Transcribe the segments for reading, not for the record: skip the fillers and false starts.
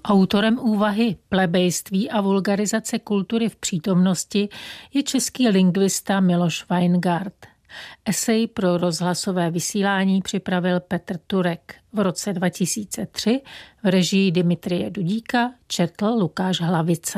Autorem úvahy Plebejství a vulgarizace kultury v přítomnosti je český lingvista Miloš Weingart. Esej pro rozhlasové vysílání připravil Petr Turek. V roce 2003 v režii Dimitrije Dudíka četl Lukáš Hlavica.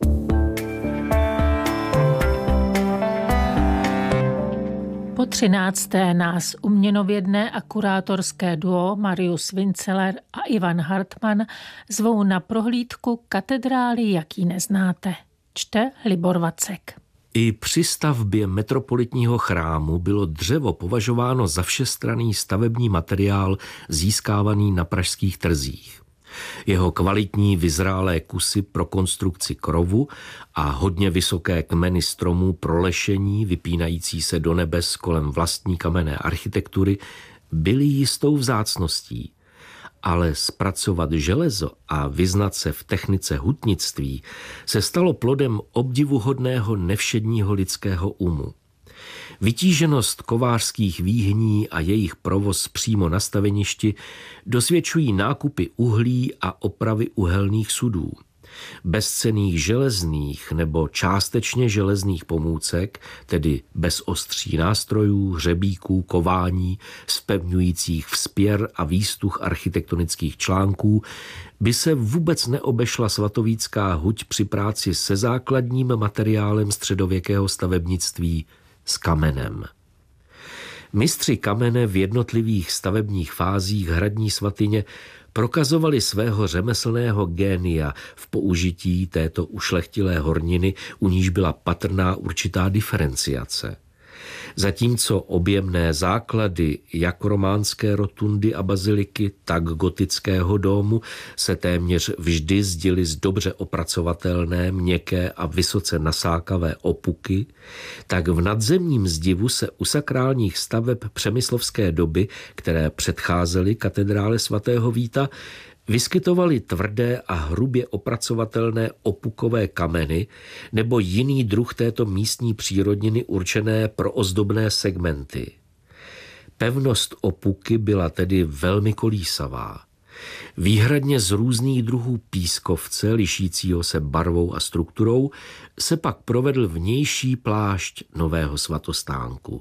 Po 13. nás uměnovědné a kurátorské duo Marius Vinceler a Ivan Hartmann zvou na prohlídku katedrály, jaký neznáte. Čte Libor Vacek. I při stavbě metropolitního chrámu bylo dřevo považováno za všestranný stavební materiál získávaný na pražských trzích. Jeho kvalitní vyzrálé kusy pro konstrukci krovu a hodně vysoké kmeny stromů pro lešení vypínající se do nebes kolem vlastní kamenné architektury byly jistou vzácností. Ale zpracovat železo a vyznat se v technice hutnictví se stalo plodem obdivuhodného nevšedního lidského umu. Vytíženost kovářských výhní a jejich provoz přímo na staveništi dosvědčují nákupy uhlí a opravy uhelných sudů. Bezcenných železných nebo částečně železných pomůcek, tedy bez ostří nástrojů, hřebíků, kování, zpevňujících vzpěr a výstuch architektonických článků, by se vůbec neobešla svatovícká huť při práci se základním materiálem středověkého stavebnictví, s kamenem. Mistři kamene v jednotlivých stavebních fázích hradní svatyně prokazovali svého řemeslného génia v použití této ušlechtilé horniny, u níž byla patrná určitá diferenciace. Zatímco objemné základy jak románské rotundy a baziliky, tak gotického domu se téměř vždy zdily z dobře opracovatelné, měkké a vysoce nasákavé opuky, tak v nadzemním zdivu se u sakrálních staveb přemyslovské doby, které předcházely katedrále svatého Víta, vyskytovaly tvrdé a hrubě opracovatelné opukové kameny nebo jiný druh této místní přírodniny určené pro ozdobné segmenty. Pevnost opuky byla tedy velmi kolísavá. Výhradně z různých druhů pískovce, lišícího se barvou a strukturou, se pak provedl vnější plášť nového svatostánku.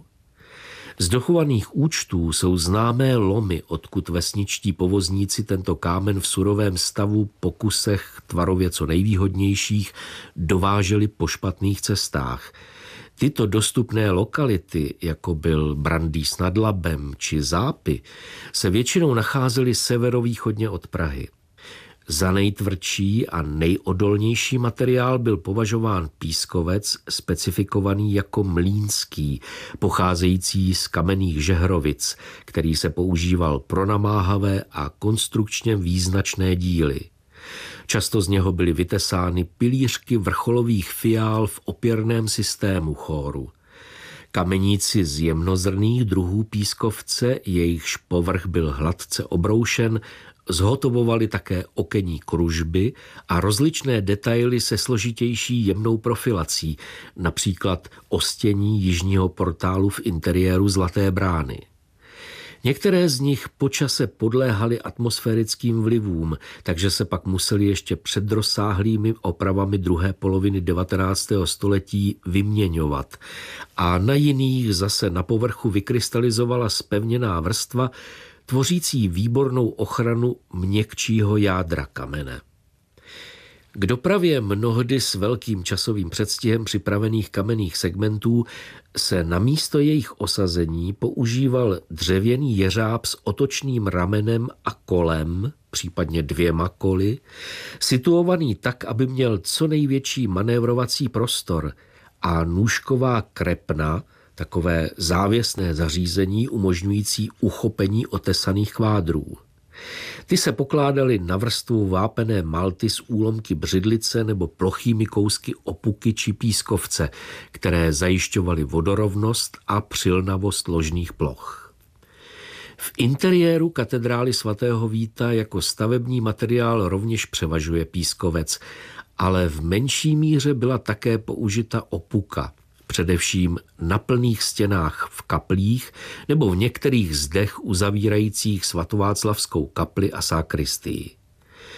Z dochovaných účtů jsou známé lomy, odkud vesničtí povozníci tento kámen v surovém stavu po kusech tvarově co nejvýhodnějších dováželi po špatných cestách. Tyto dostupné lokality, jako byl Brandýs nad Labem či Zápy, se většinou nacházely severovýchodně od Prahy. Za nejtvrdší a nejodolnější materiál byl považován pískovec, specifikovaný jako mlýnský, pocházející z kamenných žehrovic, který se používal pro namáhavé a konstrukčně význačné díly. Často z něho byly vytesány pilířky vrcholových fiál v opěrném systému chóru. Kameníci z jemnozrnných druhů pískovce, jejichž povrch byl hladce obroušen, zhotovovali také okenní kružby a rozličné detaily se složitější jemnou profilací, například ostění jižního portálu v interiéru Zlaté brány. Některé z nich po čase podléhaly atmosférickým vlivům, takže se pak museli ještě před rozsáhlými opravami druhé poloviny 19. století vyměňovat a na jiných zase na povrchu vykrystalizovala zpevněná vrstva, tvořící výbornou ochranu měkčího jádra kamene. K dopravě mnohdy s velkým časovým předstihem připravených kamenných segmentů se na místo jejich osazení používal dřevěný jeřáb s otočným ramenem a kolem, případně 2 koly, situovaný tak, aby měl co největší manévrovací prostor, a nůžková krepna, takové závěsné zařízení umožňující uchopení otesaných kvádrů. Ty se pokládaly na vrstvu vápené malty z úlomky břidlice nebo plochými kousky opuky či pískovce, které zajišťovaly vodorovnost a přilnavost ložných ploch. V interiéru katedrály svatého Víta jako stavební materiál rovněž převažuje pískovec, ale v menší míře byla také použita opuka, především na plných stěnách v kaplích nebo v některých zdech uzavírajících svatováclavskou kapli a sakristii.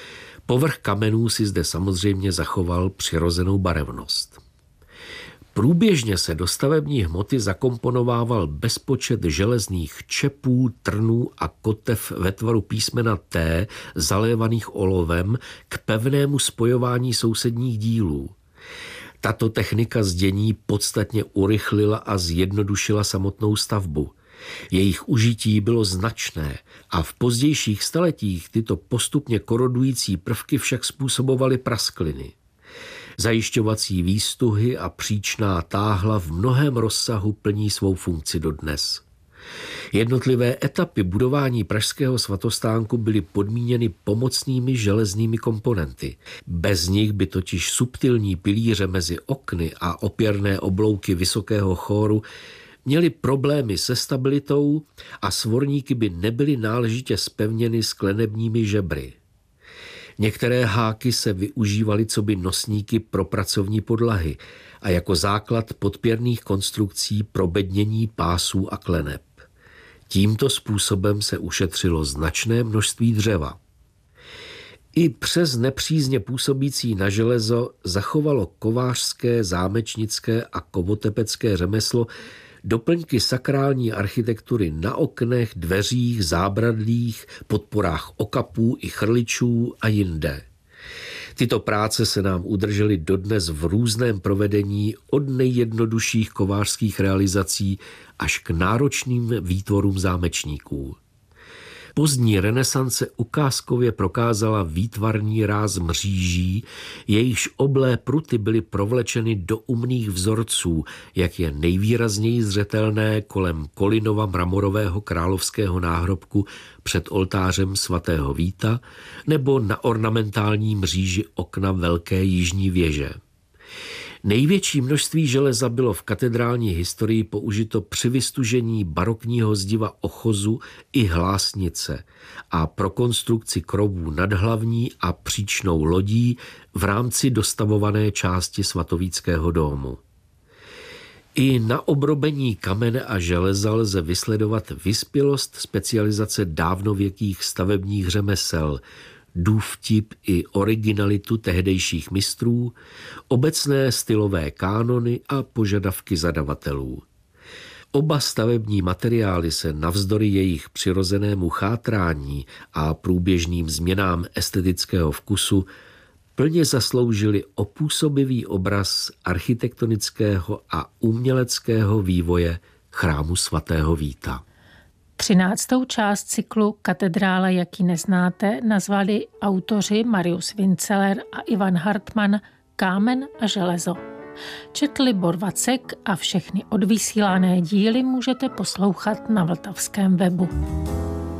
Povrch kamenů si zde samozřejmě zachoval přirozenou barevnost. Průběžně se do stavební hmoty zakomponovával bezpočet železných čepů, trnů a kotev ve tvaru písmena T zalévaných olovem k pevnému spojování sousedních dílů. Tato technika zdění podstatně urychlila a zjednodušila samotnou stavbu. Jejich užití bylo značné a v pozdějších staletích tyto postupně korodující prvky však způsobovaly praskliny. Zajišťovací výstuhy a příčná táhla v mnohém rozsahu plní svou funkci dodnes. Jednotlivé etapy budování pražského svatostánku byly podmíněny pomocnými železnými komponenty. Bez nich by totiž subtilní pilíře mezi okny a opěrné oblouky vysokého chóru měly problémy se stabilitou a svorníky by nebyly náležitě zpevněny sklenebními žebry. Některé háky se využívaly coby nosníky pro pracovní podlahy a jako základ podpěrných konstrukcí pro bednění pásů a kleneb. Tímto způsobem se ušetřilo značné množství dřeva. I přes nepřízně působící na železo zachovalo kovářské, zámečnické a kovotepecké řemeslo doplňky sakrální architektury na oknech, dveřích, zábradlích, podporách okapů i chrličů a jinde. Tyto práce se nám udržely dodnes v různém provedení od nejjednodušších kovářských realizací až k náročným výtvorům zámečníků. Pozdní renesance ukázkově prokázala výtvarný ráz mříží, jejichž oblé pruty byly provlečeny do umných vzorců, jak je nejvýrazněji zřetelné kolem Kolinova mramorového královského náhrobku před oltářem svatého Víta nebo na ornamentální mříži okna velké jižní věže. Největší množství železa bylo v katedrální historii použito při vystužení barokního zdiva ochozu i hlásnice a pro konstrukci krovů nadhlavní a příčnou lodí v rámci dostavované části svatovíckého domu. I na obrobení kamene a železa lze vysledovat vyspělost specializace dávnověkých stavebních řemesel, důvtip i originalitu tehdejších mistrů, obecné stylové kánony a požadavky zadavatelů. Oba stavební materiály se navzdory jejich přirozenému chátrání a průběžným změnám estetického vkusu plně zasloužili o působivý obraz architektonického a uměleckého vývoje chrámu svatého Víta. 13. část cyklu Katedrála, jak ji neznáte, nazvali autoři Marius Vinceler a Ivan Hartmann Kámen a železo. Četl Libor Vacek a všechny odvysílané díly můžete poslouchat na vltavském webu.